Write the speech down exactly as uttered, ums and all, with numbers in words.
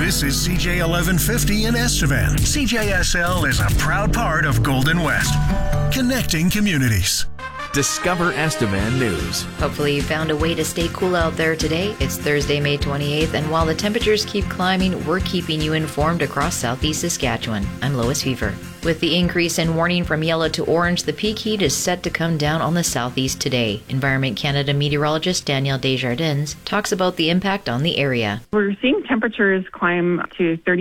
This is C J eleven fifty in Estevan. C J S L is a proud part of Golden West, connecting communities. Discover Estevan News. Hopefully you found a way to stay cool out there today. It's Thursday, May twenty-eighth, and while the temperatures keep climbing, we're keeping you informed across southeast Saskatchewan. I'm Lois Fever. With the increase in warning from yellow to orange, the peak heat is set to come down on the southeast today. Environment Canada meteorologist Danielle Desjardins talks about the impact on the area. We're seeing temperatures climb to thirty